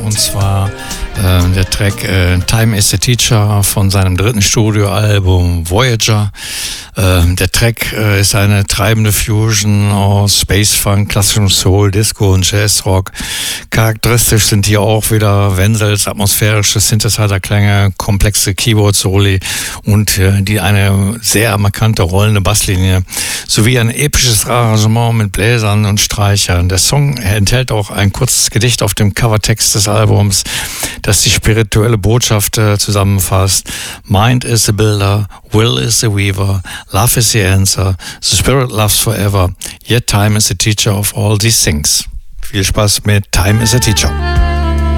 und zwar der Track Time is the Teacher von seinem dritten Studioalbum Voyager. Der Track ist eine treibende Fusion aus Space Funk, klassischem Soul, Disco und Jazzrock. Charakteristisch sind hier auch wieder Wenzels atmosphärische Synthesizer-Klänge, komplexe Keyboard-Soli und eine sehr markante rollende Basslinie sowie ein episches Arrangement mit Bläsern und Streichern. Der Song enthält auch ein kurzes Gedicht auf dem Covertext des Albums, das die spirituelle Botschaft zusammenfasst. Mind is the builder, will is the weaver, love is the answer, the spirit loves forever, yet time is the teacher of all these things. Viel Spaß mit Time is a Teacher.